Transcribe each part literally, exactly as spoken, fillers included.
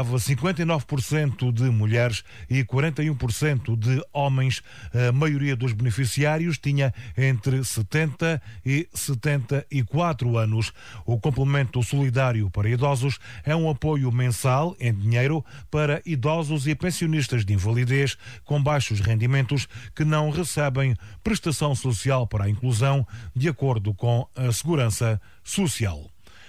cinquenta e nove por cento de mulheres e quarenta e um por cento de homens. A maioria dos beneficiários tinha entre setenta e setenta e quatro anos. O complemento solidário para idosos é um apoio mensal em dinheiro para idosos e pensionistas de invalidez com baixos rendimentos que não recebem prestação social para a inclusão, de acordo com a Segurança Social.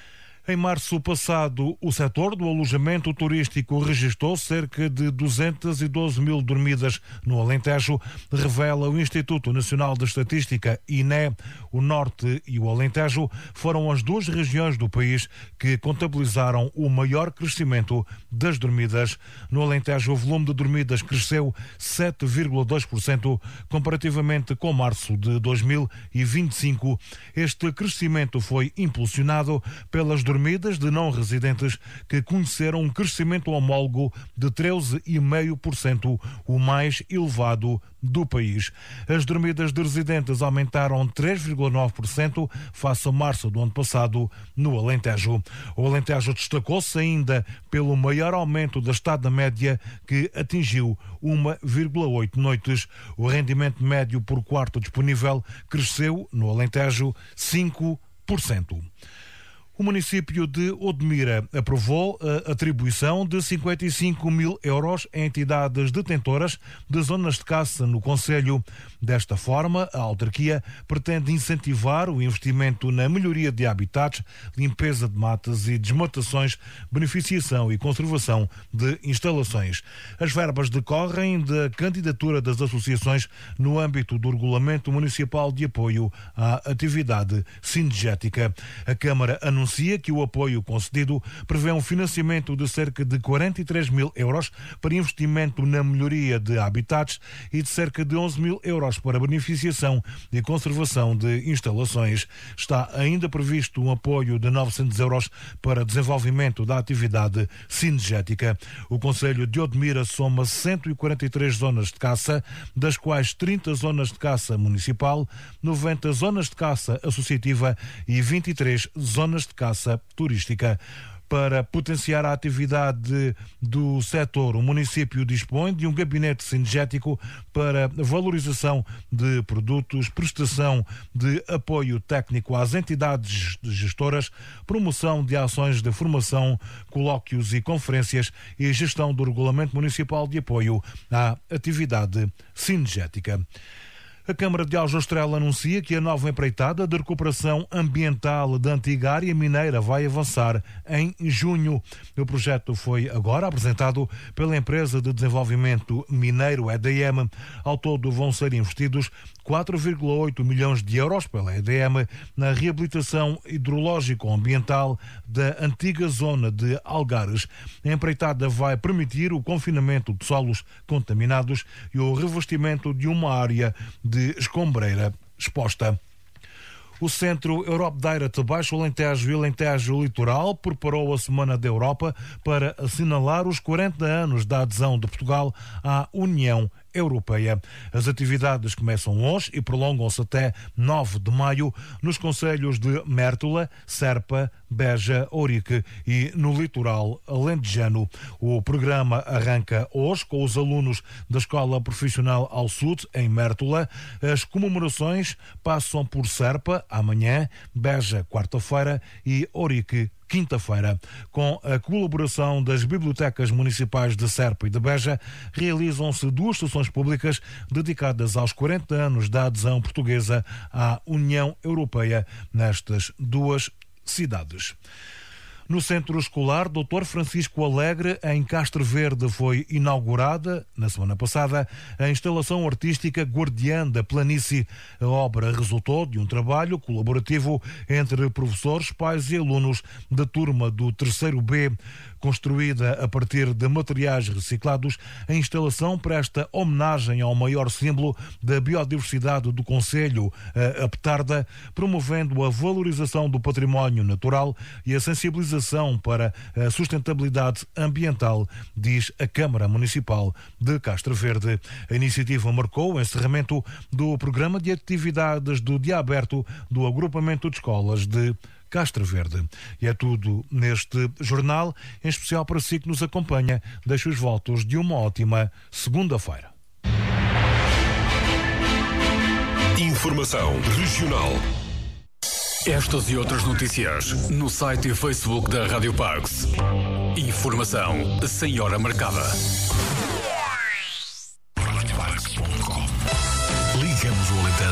Em março passado, o setor do alojamento turístico registrou cerca de duzentas e doze mil dormidas no Alentejo, revela o Instituto Nacional de Estatística, I N E. O Norte e o Alentejo foram as duas regiões do país que contabilizaram o maior crescimento das dormidas. No Alentejo, o volume de dormidas cresceu sete vírgula dois por cento comparativamente com março de dois mil e vinte e cinco. Este crescimento foi impulsionado pelas dormidas dormidas de não residentes, que conheceram um crescimento homólogo de treze vírgula cinco por cento, o mais elevado do país. As dormidas de residentes aumentaram três vírgula nove por cento face a março do ano passado no Alentejo. O Alentejo destacou-se ainda pelo maior aumento da estada média, que atingiu uma vírgula oito noites. O rendimento médio por quarto disponível cresceu no Alentejo cinco por cento. O município de Odmira aprovou a atribuição de cinquenta e cinco mil euros a entidades detentoras de zonas de caça no concelho. Desta forma, a autarquia pretende incentivar o investimento na melhoria de habitats, limpeza de matas e desmatações, beneficiação e conservação de instalações. As verbas decorrem da candidatura das associações no âmbito do Regulamento Municipal de Apoio à Atividade Cinegética. A Câmara anunciou anuncia que o apoio concedido prevê um financiamento de cerca de quarenta e três mil euros para investimento na melhoria de habitats e de cerca de onze mil euros para beneficiação e conservação de instalações. Está ainda previsto um apoio de novecentos euros para desenvolvimento da atividade cinegética. O concelho de Odmira soma cento e quarenta e três zonas de caça, das quais trinta zonas de caça municipal, noventa zonas de caça associativa e vinte e três zonas de caça turística. Para potenciar a atividade do setor, o município dispõe de um gabinete cinegético para valorização de produtos, prestação de apoio técnico às entidades gestoras, promoção de ações de formação, colóquios e conferências e gestão do Regulamento Municipal de Apoio à Atividade Cinegética. A Câmara de Aljustrel anuncia que a nova empreitada de recuperação ambiental da antiga área mineira vai avançar em junho. O projeto foi agora apresentado pela empresa de desenvolvimento mineiro E D M. Ao todo vão ser investidos quatro vírgula oito milhões de euros pela E D M na reabilitação hidrológico-ambiental da antiga zona de Algares. A empreitada vai permitir o confinamento de solos contaminados e o revestimento de uma área de escombreira exposta. O Centro Europe Direct Baixo Alentejo e Alentejo Litoral preparou a Semana da Europa para assinalar os quarenta anos da adesão de Portugal à União Europeia. As atividades começam hoje e prolongam-se até nove de maio nos concelhos de Mértola, Serpa, Beja, Ourique e no litoral alentejano. O programa arranca hoje com os alunos da Escola Profissional ao Sud, em Mértola. As comemorações passam por Serpa, amanhã, Beja, quarta-feira e Ourique, quinta-feira. Com a colaboração das bibliotecas municipais de Serpa e de Beja, realizam-se duas sessões públicas dedicadas aos quarenta anos da adesão portuguesa à União Europeia nestas duas cidades. No Centro Escolar doutor Francisco Alegre, em Castro Verde, foi inaugurada, na semana passada, a instalação artística Guardiã da Planície. A obra resultou de um trabalho colaborativo entre professores, pais e alunos da turma do terceiro B. Construída a partir de materiais reciclados, a instalação presta homenagem ao maior símbolo da biodiversidade do concelho, a petarda, promovendo a valorização do património natural e a sensibilização para a sustentabilidade ambiental, diz a Câmara Municipal de Castro Verde. A iniciativa marcou o encerramento do programa de atividades do dia aberto do agrupamento de escolas de Castro Verde. E é tudo neste jornal, em especial para si que nos acompanha. Deixo os votos de uma ótima segunda-feira. Informação regional. Estas e outras notícias no site e Facebook da Rádio Parks. Informação sem hora marcada. Ligamos o Alentejo.